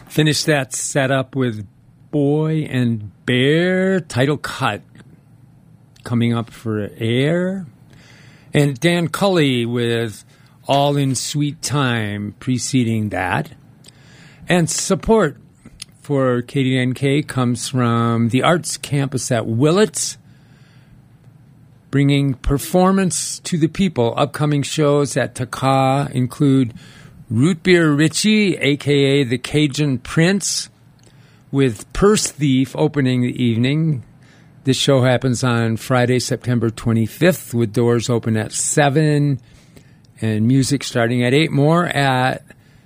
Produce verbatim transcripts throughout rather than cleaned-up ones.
Finish that setup with Boy and Bear, title cut, coming up for air. And Dan Cully with All in Sweet Time preceding that. And support for K D N K comes from the Arts Campus at Willits, bringing performance to the people. Upcoming shows at Taka include Root Beer Richie, a k a the Cajun Prince, with Purse Thief opening the evening. This show happens on Friday, September twenty-fifth, with doors open at seven and music starting at eight. More at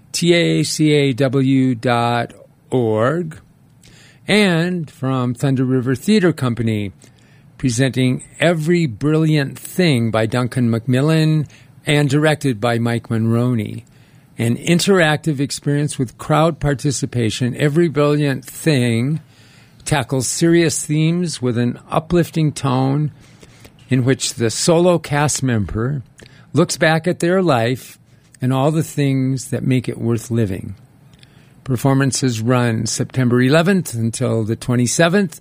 tacaw dot org. And from Thunder River Theater Company, presenting Every Brilliant Thing by Duncan Macmillan and directed by Mike Monroney. An interactive experience with crowd participation. Every Brilliant Thing tackles serious themes with an uplifting tone in which the solo cast member looks back at their life and all the things that make it worth living. Performances run September eleventh until the twenty-seventh.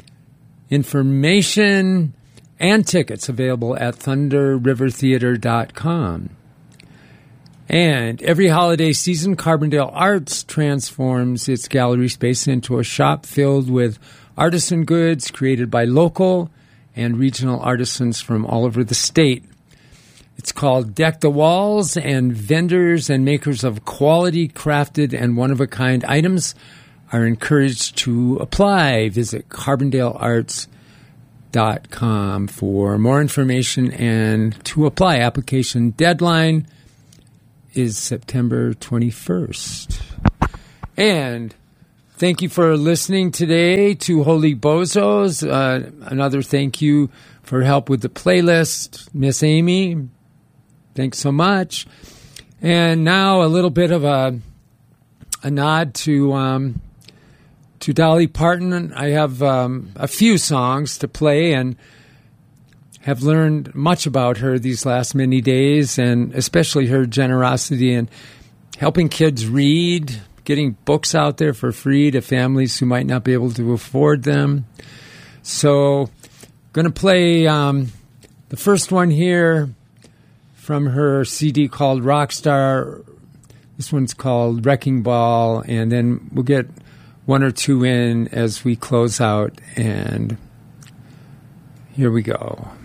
Information and tickets available at thunder river theater dot com. And every holiday season, Carbondale Arts transforms its gallery space into a shop filled with artisan goods created by local and regional artisans from all over the state. It's called Deck the Walls, and vendors and makers of quality, crafted, and one-of-a-kind items are encouraged to apply. Visit carbondale arts dot com for more information and to apply. Application deadline is September twenty-first. And thank you for listening today to Holy Bozos. Uh, another thank you for help with the playlist, Miss Amy. Thanks so much. And now a little bit of a a nod to um, to Dolly Parton. I have um, a few songs to play and have learned much about her these last many days, and especially her generosity in helping kids read, getting books out there for free to families who might not be able to afford them. So I'm going to play um, the first one here from her C D called Rockstar. This one's called Wrecking Ball, and then we'll get one or two in as we close out, and here we go.